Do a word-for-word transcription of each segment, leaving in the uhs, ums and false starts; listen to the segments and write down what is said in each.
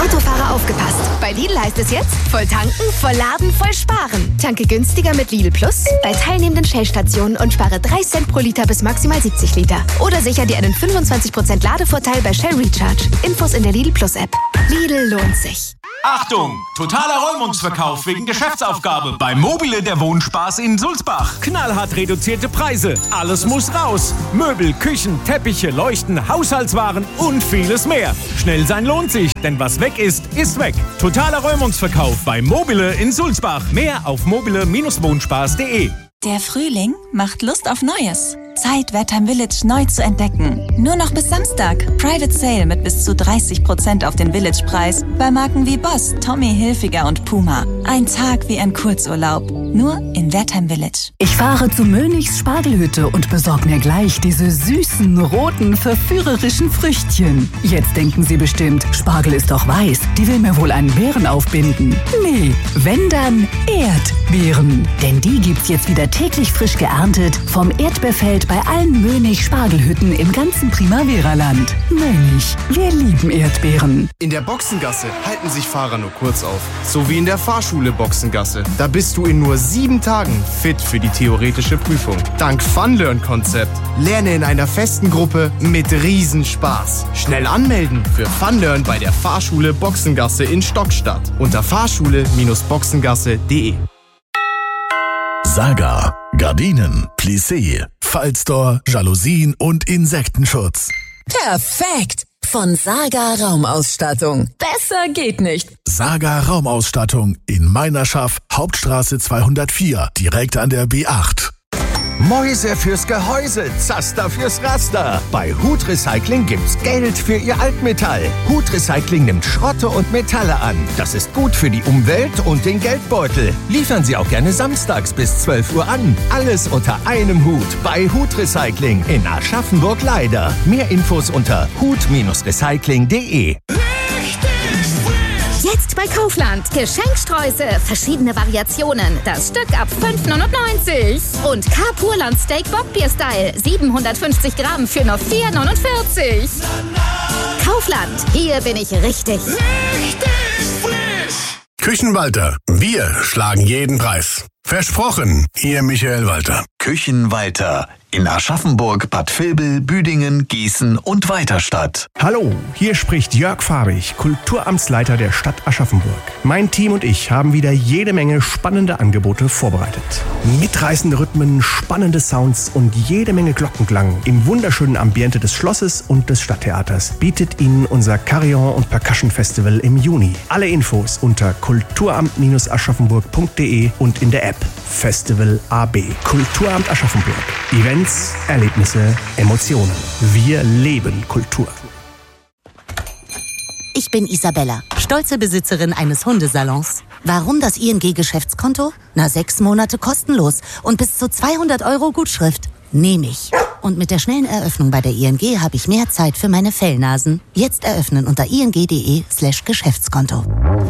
Autofahrer aufgepasst. Bei Lidl heißt es jetzt, voll tanken, voll laden, voll sparen. Tanke günstiger mit Lidl Plus bei teilnehmenden Shell-Stationen und spare drei Cent pro Liter bis maximal siebzig Liter. Oder sicher dir einen fünfundzwanzig Prozent Ladevorteil bei Shell Recharge. Infos in der Lidl Plus App. Lidl lohnt sich. Achtung! Totaler Räumungsverkauf wegen Geschäftsaufgabe bei Mobile der Wohnspaß in Sulzbach. Knallhart reduzierte Preise. Alles muss raus. Möbel, Küchen, Teppiche, Leuchten, Haushaltswaren und vieles mehr. Schnell sein lohnt sich, denn was weg ist, ist weg. Totaler Räumungsverkauf bei Mobile in Sulzbach. Mehr auf mobile Bindestrich wohnspaß punkt de. Der Frühling macht Lust auf Neues. Zeit, Wertheim Village neu zu entdecken. Nur noch bis Samstag. Private Sale mit bis zu dreißig Prozent auf den Village-Preis bei Marken wie Boss, Tommy Hilfiger und Puma. Ein Tag wie ein Kurzurlaub. Nur in Wertheim Village. Ich fahre zu Mönichs Spargelhütte und besorge mir gleich diese süßen, roten, verführerischen Früchtchen. Jetzt denken Sie bestimmt, Spargel ist doch weiß. Die will mir wohl einen Beeren aufbinden. Nee, wenn dann Erdbeeren. Denn die gibt's jetzt wieder täglich frisch geerntet vom Erdbeerfeld bei allen Mönig-Spargelhütten im ganzen Primavera-Land. Mönig, wir lieben Erdbeeren. In der Boxengasse halten sich Fahrer nur kurz auf. So wie in der Fahrschule Boxengasse. Da bist du in nur sieben Tagen fit für die theoretische Prüfung. Dank Funlearn-Konzept. Lerne in einer festen Gruppe mit Riesenspaß. Schnell anmelden für Funlearn bei der Fahrschule Boxengasse in Stockstadt. Unter fahrschule Bindestrich boxengasse punkt de. Saga. Gardinen, Plissé, Fallstore, Jalousien und Insektenschutz. Perfekt! Von Saga Raumausstattung. Besser geht nicht. Saga Raumausstattung in Meinerschaft, Hauptstraße zweihundertvier, direkt an der B acht. Mäuse fürs Gehäuse, Zaster fürs Raster. Bei Hut Recycling gibt's Geld für Ihr Altmetall. Hut Recycling nimmt Schrotte und Metalle an. Das ist gut für die Umwelt und den Geldbeutel. Liefern Sie auch gerne samstags bis zwölf Uhr an. Alles unter einem Hut bei Hut Recycling in Aschaffenburg-Leider. Mehr Infos unter hut Bindestrich recycling punkt de. Jetzt bei Kaufland. Geschenksträuße, verschiedene Variationen. Das Stück ab fünf neunundneunzig. Und K-Purland Steak Bockbier-Style. siebenhundertfünfzig Gramm für nur vier neunundvierzig. Kaufland. Hier bin ich richtig. Richtig frisch. Küchenwalter. Wir schlagen jeden Preis. Versprochen. Ihr Michael Walter. Küchenwalter. In Aschaffenburg, Bad Vilbel, Büdingen, Gießen und Weiterstadt. Hallo, hier spricht Jörg Farbig, Kulturamtsleiter der Stadt Aschaffenburg. Mein Team und ich haben wieder jede Menge spannende Angebote vorbereitet. Mitreißende Rhythmen, spannende Sounds und jede Menge Glockenklang im wunderschönen Ambiente des Schlosses und des Stadttheaters bietet Ihnen unser Carillon und Percussion Festival im Juni. Alle Infos unter kulturamt Bindestrich aschaffenburg punkt de und in der App Festival A B. Kulturamt Aschaffenburg. Events, Erlebnisse, Emotionen. Wir leben Kultur. Ich bin Isabella, stolze Besitzerin eines Hundesalons. Warum das I N G-Geschäftskonto? Na, sechs Monate kostenlos und bis zu zweihundert Euro Gutschrift. Nehme ich. Und mit der schnellen Eröffnung bei der I N G habe ich mehr Zeit für meine Fellnasen. Jetzt eröffnen unter ing.de slash Geschäftskonto.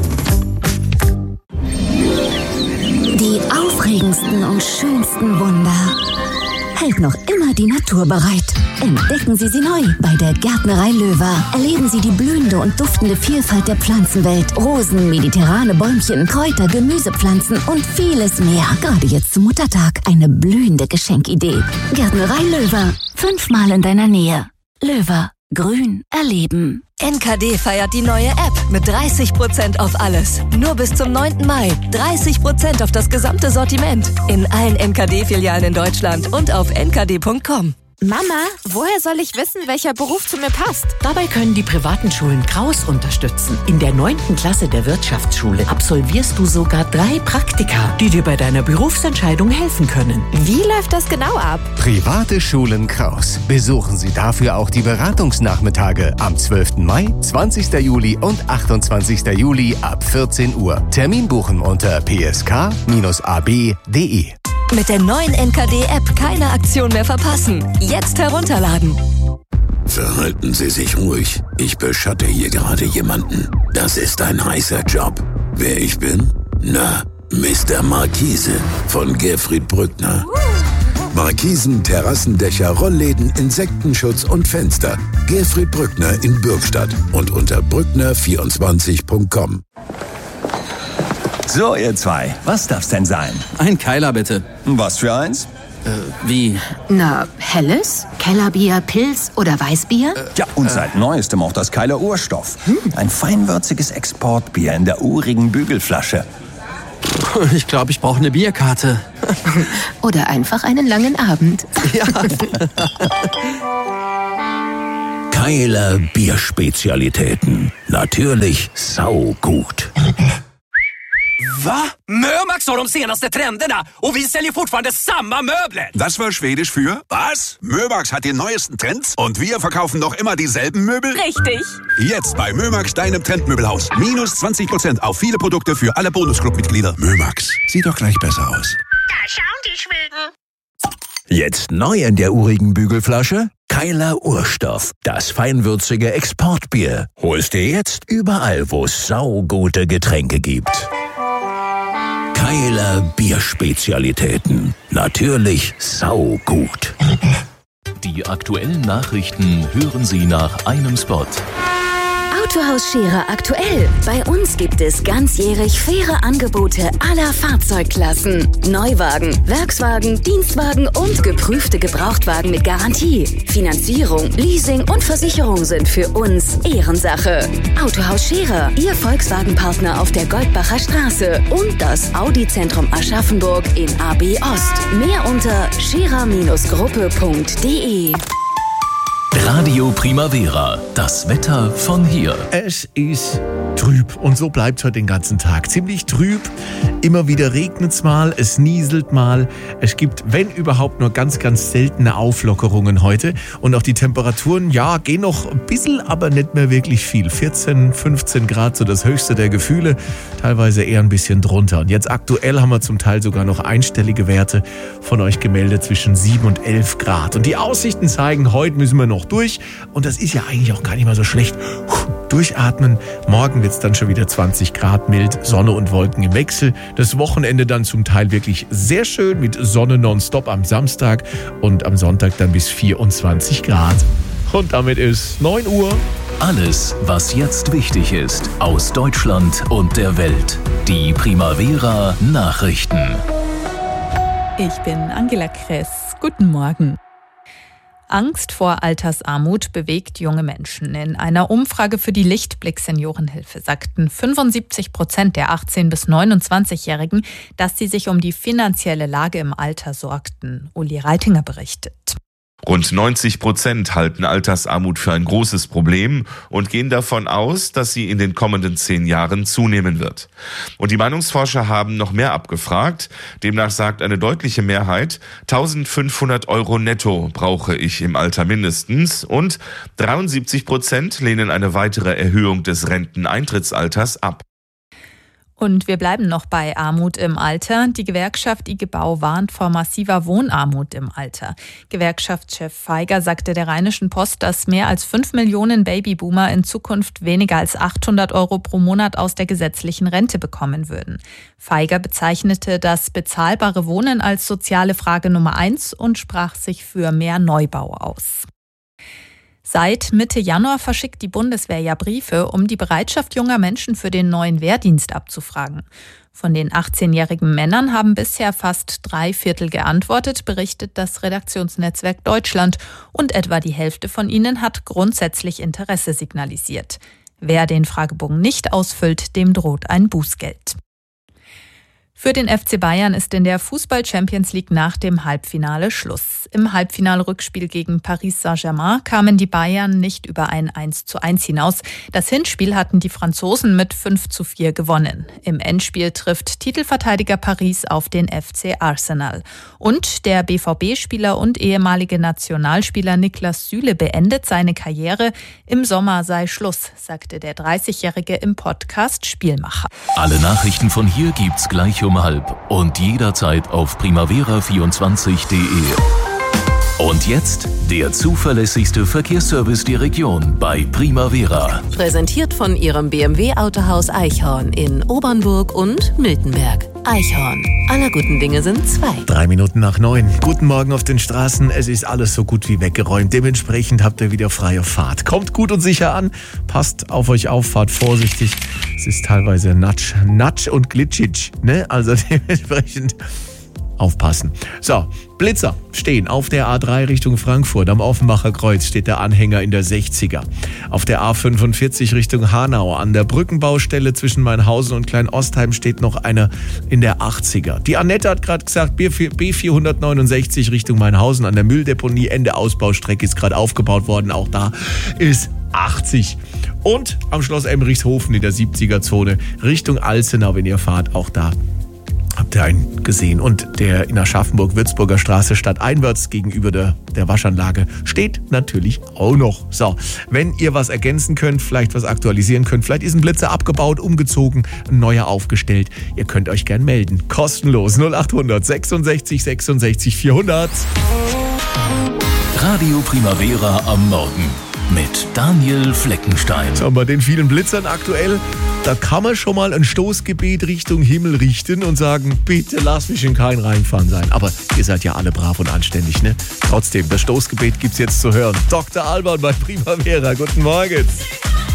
Die aufregendsten und schönsten Wunder hält noch immer die Natur bereit. Entdecken Sie sie neu bei der Gärtnerei Löwer. Erleben Sie die blühende und duftende Vielfalt der Pflanzenwelt. Rosen, mediterrane Bäumchen, Kräuter, Gemüsepflanzen und vieles mehr. Gerade jetzt zum Muttertag eine blühende Geschenkidee. Gärtnerei Löwer. Fünfmal in deiner Nähe. Löwer. Grün erleben. N K D feiert die neue App mit dreißig Prozent auf alles. Nur bis zum neunten Mai. dreißig Prozent auf das gesamte Sortiment. In allen N K D-Filialen in Deutschland und auf n k d punkt com. Mama, woher soll ich wissen, welcher Beruf zu mir passt? Dabei können die privaten Schulen Kraus unterstützen. In der neunten Klasse der Wirtschaftsschule absolvierst du sogar drei Praktika, die dir bei deiner Berufsentscheidung helfen können. Wie läuft das genau ab? Private Schulen Kraus. Besuchen Sie dafür auch die Beratungsnachmittage am zwölften Mai, zwanzigsten Juli und achtundzwanzigsten Juli ab vierzehn Uhr. Termin buchen unter p s k Bindestrich a b punkt de. Mit der neuen N K D-App keine Aktion mehr verpassen. Jetzt herunterladen. Verhalten Sie sich ruhig. Ich beschatte hier gerade jemanden. Das ist ein heißer Job. Wer ich bin? Na, Mister Markise von Gerfried Brückner. Markisen, Terrassendächer, Rollläden, Insektenschutz und Fenster. Gerfried Brückner in Bürgstadt und unter brückner vierundzwanzig punkt com. So, ihr zwei, was darf's denn sein? Ein Keiler, bitte. Was für eins? Äh, wie? Na, helles? Kellerbier, Pilz oder Weißbier? Äh, ja, und äh. seit Neuestem auch das Keiler Urstoff. Hm. Ein feinwürziges Exportbier in der urigen Bügelflasche. Ich glaube, ich brauche eine Bierkarte. Oder einfach einen langen Abend. Ja. Keiler Bierspezialitäten. Natürlich saugut. Va? Mömax har de senaste trenderna och vi säljer fortfarande samma möbler. Das war Schwedisch für was? Mömax hat die neuesten Trends und wir verkaufen noch immer dieselben Möbel? Richtig. Jetzt bei Mömax, deinem Trendmöbelhaus. Minus zwanzig Prozent auf viele Produkte für alle Bonusclub-Mitglieder. Mömax, sieht doch gleich besser aus. Da schauen die Schweden. Jetzt neu in der urigen Bügelflasche? Keiler Urstoff, das feinwürzige Exportbier. Holst dir jetzt überall, wo es saugute Getränke gibt. Keiler Bierspezialitäten. Natürlich saugut. Die aktuellen Nachrichten hören Sie nach einem Spot. Autohaus Scherer aktuell. Bei uns gibt es ganzjährig faire Angebote aller Fahrzeugklassen. Neuwagen, Werkswagen, Dienstwagen und geprüfte Gebrauchtwagen mit Garantie. Finanzierung, Leasing und Versicherung sind für uns Ehrensache. Autohaus Scherer, Ihr Volkswagen-Partner auf der Goldbacher Straße und das Audi-Zentrum Aschaffenburg in A B Ost. Mehr unter scherer Gruppe punkt de. Radio Primavera, das Wetter von hier. Es ist trüb und so bleibt es heute den ganzen Tag. Ziemlich trüb, immer wieder regnet es mal, es nieselt mal. Es gibt, wenn überhaupt, nur ganz, ganz seltene Auflockerungen heute. Und auch die Temperaturen, ja, gehen noch ein bisschen, aber nicht mehr wirklich viel. vierzehn, fünfzehn Grad, so das höchste der Gefühle, teilweise eher ein bisschen drunter. Und jetzt aktuell haben wir zum Teil sogar noch einstellige Werte von euch gemeldet zwischen sieben und elf Grad. Und die Aussichten zeigen, heute müssen wir noch durch und das ist ja eigentlich auch gar nicht mal so schlecht. Durchatmen. Morgen wird es dann schon wieder zwanzig Grad mild, Sonne und Wolken im Wechsel. Das Wochenende dann zum Teil wirklich sehr schön mit Sonne nonstop am Samstag und am Sonntag dann bis vierundzwanzig Grad. Und damit ist neun Uhr. Alles, was jetzt wichtig ist aus Deutschland und der Welt. Die Primavera Nachrichten. Ich bin Angela Kress. Guten Morgen. Angst vor Altersarmut bewegt junge Menschen. In einer Umfrage für die Lichtblick Seniorenhilfe sagten fünfundsiebzig Prozent der achtzehn- bis neunundzwanzigjährigen, dass sie sich um die finanzielle Lage im Alter sorgten. Uli Reitinger berichtet. Rund neunzig Prozent halten Altersarmut für ein großes Problem und gehen davon aus, dass sie in den kommenden zehn Jahren zunehmen wird. Und die Meinungsforscher haben noch mehr abgefragt. Demnach sagt eine deutliche Mehrheit, eintausendfünfhundert Euro netto brauche ich im Alter mindestens. Und dreiundsiebzig Prozent lehnen eine weitere Erhöhung des Renteneintrittsalters ab. Und wir bleiben noch bei Armut im Alter. Die Gewerkschaft I G Bau warnt vor massiver Wohnarmut im Alter. Gewerkschaftschef Feiger sagte der Rheinischen Post, dass mehr als fünf Millionen Babyboomer in Zukunft weniger als achthundert Euro pro Monat aus der gesetzlichen Rente bekommen würden. Feiger bezeichnete das bezahlbare Wohnen als soziale Frage Nummer eins und sprach sich für mehr Neubau aus. Seit Mitte Januar verschickt die Bundeswehr ja Briefe, um die Bereitschaft junger Menschen für den neuen Wehrdienst abzufragen. Von den achtzehnjährigen Männern haben bisher fast drei Viertel geantwortet, berichtet das Redaktionsnetzwerk Deutschland. Und etwa die Hälfte von ihnen hat grundsätzlich Interesse signalisiert. Wer den Fragebogen nicht ausfüllt, dem droht ein Bußgeld. Für den F C Bayern ist in der Fußball-Champions League nach dem Halbfinale Schluss. Im Halbfinalrückspiel gegen Paris Saint-Germain kamen die Bayern nicht über ein eins zu eins hinaus. Das Hinspiel hatten die Franzosen mit fünf zu vier gewonnen. Im Endspiel trifft Titelverteidiger Paris auf den F C Arsenal. Und der B V B-Spieler und ehemalige Nationalspieler Niklas Süle beendet seine Karriere. Im Sommer sei Schluss, sagte der dreißigjährige im Podcast Spielmacher. Alle Nachrichten von hier gibt's gleich um halb und jederzeit auf primavera vierundzwanzig punkt de. Und jetzt der zuverlässigste Verkehrsservice der Region bei Primavera. Präsentiert von Ihrem B M W-Autohaus Eichhorn in Obernburg und Miltenberg. Eichhorn. Aller guten Dinge sind zwei. Drei Minuten nach neun. Guten Morgen auf den Straßen. Es ist alles so gut wie weggeräumt. Dementsprechend habt ihr wieder freie Fahrt. Kommt gut und sicher an. Passt auf euch auf, fahrt vorsichtig. Es ist teilweise Natsch, Natsch und Glitschitsch, ne? Also dementsprechend aufpassen. So, Blitzer stehen auf der A drei Richtung Frankfurt. Am Offenbacher Kreuz steht der Anhänger in der sechziger. Auf der A fünfundvierzig Richtung Hanau an der Brückenbaustelle zwischen Mainhausen und Kleinostheim steht noch einer in der achtziger. Die Annette hat gerade gesagt, B vierhundertneunundsechzig Richtung Mainhausen an der Mülldeponie. Ende Ausbaustrecke ist gerade aufgebaut worden. Auch da ist achtzig. Und am Schloss Emmerichshofen in der siebziger-Zone Richtung Alzenau, wenn ihr fahrt, auch da habt ihr einen gesehen. Und der in Aschaffenburg-Würzburger Straße stadteinwärts gegenüber der, der Waschanlage steht natürlich auch noch. So, wenn ihr was ergänzen könnt, vielleicht was aktualisieren könnt, vielleicht ist ein Blitzer abgebaut, umgezogen, ein neuer aufgestellt, ihr könnt euch gern melden. Kostenlos null achthundert sechsundsechzig sechsundsechzig vierhundert. Radio Primavera am Morgen mit Daniel Fleckenstein. So, bei den vielen Blitzern aktuell, da kann man schon mal ein Stoßgebet Richtung Himmel richten und sagen, bitte lass mich in kein Reinfahren sein. Aber ihr seid ja alle brav und anständig, ne? Trotzdem, das Stoßgebet gibt's jetzt zu hören. Doktor Alban bei Primavera, guten Morgen.